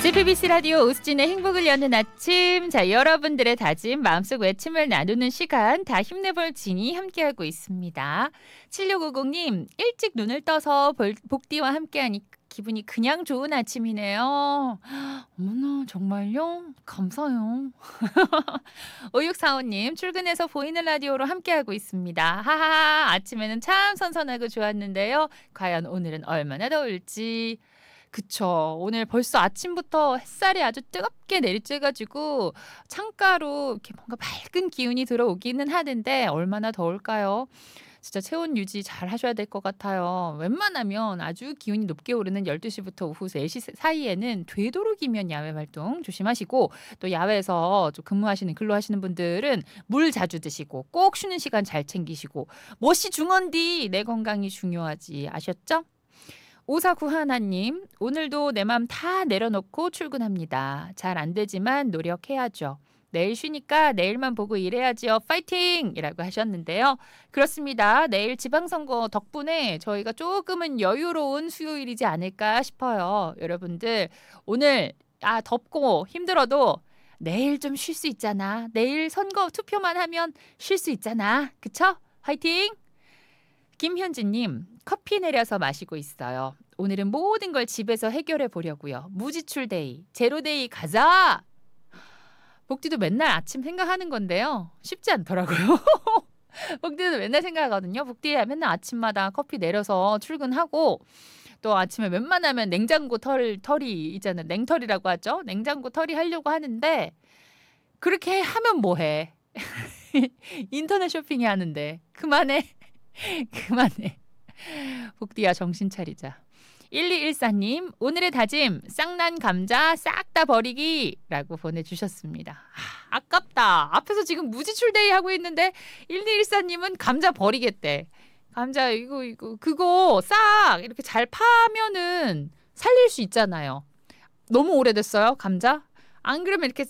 JTBC 라디오 오수진의 행복을 여는 아침. 자, 여러분들의 다짐, 마음속 외침을 나누는 시간 다 힘내볼 진이 함께하고 있습니다. 7650님, 일찍 눈을 떠서 복디와 함께하니 기분이 그냥 좋은 아침이네요. 어머나, 정말요? 감사해요. 5645님, 출근해서 보이는 라디오로 함께하고 있습니다. 하하하, 아침에는 참 선선하고 좋았는데요. 과연 오늘은 얼마나 더울지. 그쵸. 오늘 벌써 아침부터 햇살이 아주 뜨겁게 내리쬐가지고 창가로 이렇게 뭔가 밝은 기운이 들어오기는 하는데 얼마나 더울까요? 진짜 체온 유지 잘 하셔야 될 것 같아요. 웬만하면 아주 기온이 높게 오르는 12시부터 오후 3시 사이에는 되도록이면 야외 활동 조심하시고, 또 야외에서 좀 근무하시는 근로하시는 분들은 물 자주 드시고 꼭 쉬는 시간 잘 챙기시고, 멋이 중헌디 내 건강이 중요하지 아셨죠? 5491님, 오늘도 내 맘 다 내려놓고 출근합니다. 잘 안 되지만 노력해야죠. 내일 쉬니까 내일만 보고 일해야지요. 파이팅! 이라고 하셨는데요. 그렇습니다. 내일 지방선거 덕분에 저희가 조금은 여유로운 수요일이지 않을까 싶어요. 여러분들, 오늘 덥고 힘들어도 내일 좀 쉴 수 있잖아. 내일 선거 투표만 하면 쉴 수 있잖아. 그쵸? 화이팅! 김현진님, 커피 내려서 마시고 있어요. 오늘은 모든 걸 집에서 해결해 보려고요. 무지출데이, 제로데이 가자! 복디도 맨날 아침 생각하는 건데요. 쉽지 않더라고요. 복디도 맨날 생각하거든요. 복디 맨날 아침마다 커피 내려서 출근하고, 또 아침에 웬만하면 냉장고 털이 있잖아요. 냉털이라고 하죠. 냉장고 털이 하려고 하는데 그렇게 하면 뭐해. 인터넷 쇼핑해야 하는데. 그만해. 그만해. 복디야, 정신 차리자. 1214님, 오늘의 다짐, 쌍난 감자 싹 다 버리기 라고 보내주셨습니다. 아깝다. 앞에서 지금 무지출데이 하고 있는데 1214님은 감자 버리겠대. 감자 그거 싹 이렇게 잘 파면은 살릴 수 있잖아요. 너무 오래됐어요, 감자? 안 그러면 이렇게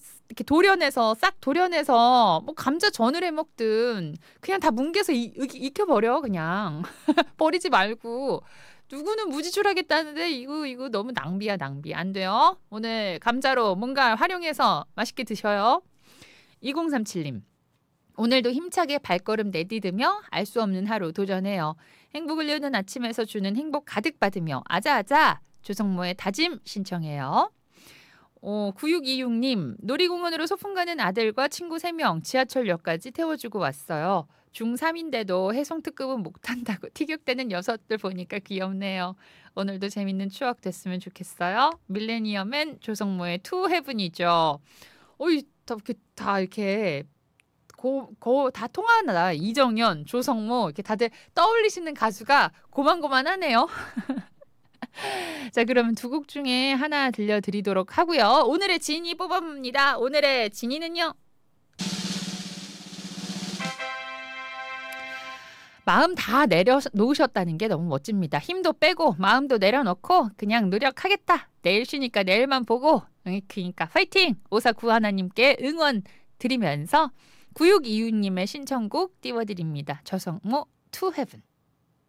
싹 도려내서 뭐 감자전을 해 먹든 그냥 다 뭉개서 익혀버려. 그냥 버리지 말고. 누구는 무지출하겠다는데 이거 너무 낭비야, 낭비. 안 돼요. 오늘 감자로 뭔가 활용해서 맛있게 드셔요. 2037님, 오늘도 힘차게 발걸음 내디디며 알 수 없는 하루 도전해요. 행복을 여는 아침에서 주는 행복 가득 받으며 아자아자 조성모의 다짐 신청해요. 9626님, 놀이공원으로 소풍 가는 아들과 친구 3명 지하철역까지 태워주고 왔어요. 중3인데도 해송특급은 못한다고 티격대는 녀석들 보니까 귀엽네요. 오늘도 재밌는 추억 됐으면 좋겠어요. 밀레니엄엔 조성모의 투 헤븐이죠. 다 이렇게 다 통하나. 이정현, 조성모 이렇게 다들 떠올리시는 가수가 고만고만하네요. 자, 그러면 두 곡 중에 하나 들려드리도록 하고요. 오늘의 진이 뽑아봅니다. 오늘의 진이는요. 마음 다 내려놓으셨다는 게 너무 멋집니다. 힘도 빼고 마음도 내려놓고 그냥 노력하겠다. 내일 쉬니까 내일만 보고. 그러니까 파이팅! 5491님께 응원 드리면서 9626님의 신청곡 띄워드립니다. 조성모 투 헤븐.